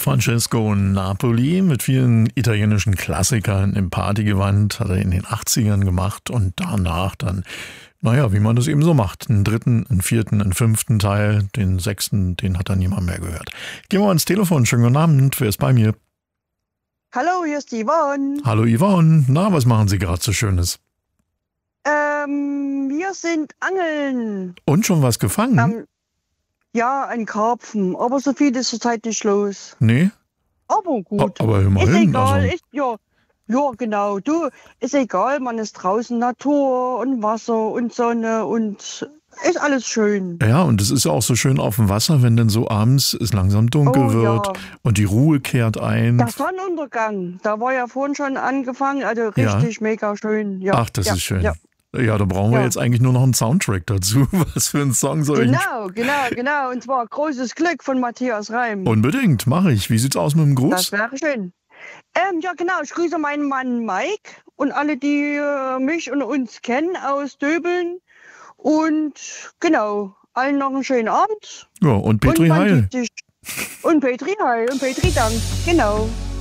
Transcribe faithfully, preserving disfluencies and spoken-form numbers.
Francesco Napoli mit vielen italienischen Klassikern im Partygewand hat er in den achtzigern gemacht und danach dann, naja, wie man das eben so macht, einen dritten, einen vierten, einen fünften Teil, den sechsten, den hat dann niemand mehr gehört. Gehen wir mal ins Telefon. Schönen guten Abend, wer ist bei mir? Hallo, hier ist die Yvonne. Hallo Yvonne, na, was machen Sie gerade so Schönes? Ähm, wir sind angeln. Und schon was gefangen? Ähm, ja, ein Karpfen, aber so viel ist zurzeit nicht los. Nee? Aber gut. A- aber Ist immerhin, egal, also- ist, ja, ja, genau. Du, ist egal, man ist draußen, Natur und Wasser und Sonne und ist alles schön. Ja, und es ist ja auch so schön auf dem Wasser, wenn dann so abends es langsam dunkel Oh, wird ja. und die Ruhe kehrt ein. Der Sonnenuntergang, da war ja vorhin schon angefangen, also Ja. richtig mega schön. Ja, Ach, das ja, ist schön. Ja. Ja, da brauchen wir Ja. jetzt eigentlich nur noch einen Soundtrack dazu. Was für ein Song soll ich? Genau, genau, genau. Und zwar großes Glück von Matthias Reim. Unbedingt, mache ich. Wie sieht's aus mit dem Gruß? Das wäre schön. Ähm, ja, genau. Ich grüße meinen Mann Mike und alle, die äh, mich und uns kennen aus Döbeln. Und genau, allen noch einen schönen Abend. Ja, und Petri und man Heil. sieht sich. Und Petri Heil und Petri Dank. Genau.